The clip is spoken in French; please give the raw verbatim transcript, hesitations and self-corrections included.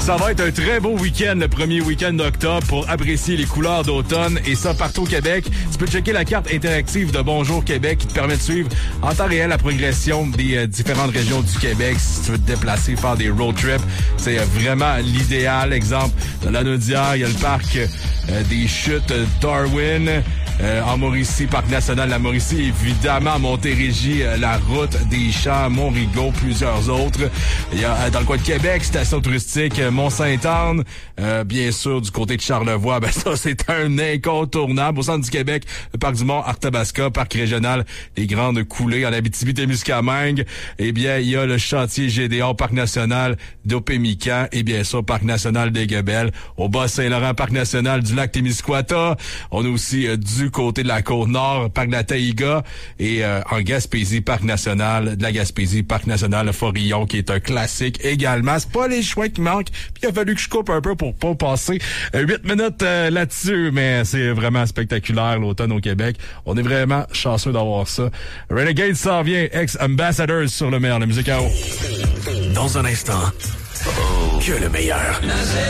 Ça va être un très beau week-end, le premier week-end d'octobre, pour apprécier les couleurs d'automne, et ça partout au Québec. Tu peux checker la carte interactive de Bonjour Québec qui te permet de suivre en temps réel la progression des euh, différentes régions du Québec. Si tu veux te déplacer, faire des road trips, c'est euh, vraiment l'idéal. Exemple, dans la Naudière, il y a le parc euh, des chutes Darwin. Euh, en Mauricie, Parc national de la Mauricie, évidemment, Montérégie, euh, la route des Champs, Montrigon, plusieurs autres. Il y a euh, dans le coin de Québec, station touristique euh, Mont-Sainte-Anne. Euh, bien sûr, du côté de Charlevoix, ben ça, c'est un incontournable. Au centre du Québec, le Parc du Mont, Arthabasca, Parc régional des Grandes Coulées. En Abitibi-Témiscamingue, eh bien, il y a le chantier Gédéon, Parc national d'Opémican, et bien sûr, Parc national des Guebels. Au Bas-Saint-Laurent, Parc national du lac Témiscouata. On a aussi euh, du côté de la Côte-Nord, Parc de la Taïga, et euh, en Gaspésie, Parc national de la Gaspésie, Parc national Forillon, qui est un classique également. C'est pas les choix qui manquent, puis il a fallu que je coupe un peu pour pas passer euh, huit minutes euh, là-dessus, mais c'est vraiment spectaculaire l'automne au Québec. On est vraiment chanceux d'avoir ça. Renegade s'en vient, ex-Ambassadors sur le meilleur, la musique à haut. Dans un instant, que le meilleur.